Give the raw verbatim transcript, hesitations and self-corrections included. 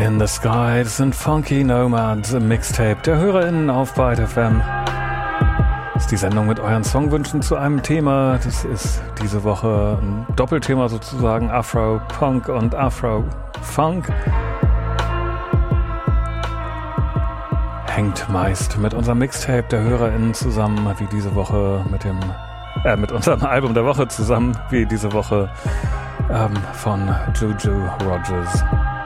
In the Sky, das sind Funky Nomads im Mixtape der HörerInnen auf Byte F M. Das ist die Sendung mit euren Songwünschen zu einem Thema. Das ist diese Woche ein Doppelthema sozusagen, Afro-Punk und Afro-Funk. Hängt meist mit unserem Mixtape der HörerInnen zusammen, wie diese Woche mit dem, äh, mit unserem Album der Woche zusammen, wie diese Woche ähm, von Juju Rogers.